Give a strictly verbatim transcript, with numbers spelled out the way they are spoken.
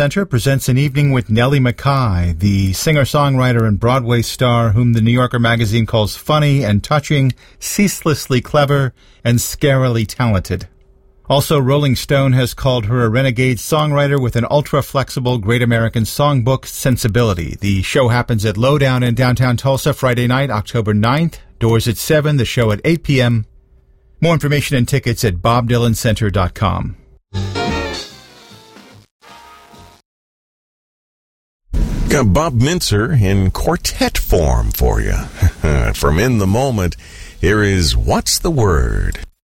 Center presents an evening with Nellie McKay, the singer-songwriter and Broadway star whom the New Yorker magazine calls funny and touching, ceaselessly clever, and scarily talented. Also, Rolling Stone has called her a renegade songwriter with an ultra-flexible Great American Songbook sensibility. The show happens at Lowdown in downtown Tulsa Friday night, October ninth. Doors at seven, the show at eight p.m. More information and tickets at bob dylan center dot com. Got Bob Mintzer in quartet form for you. From In the Moment, here is What's the Word?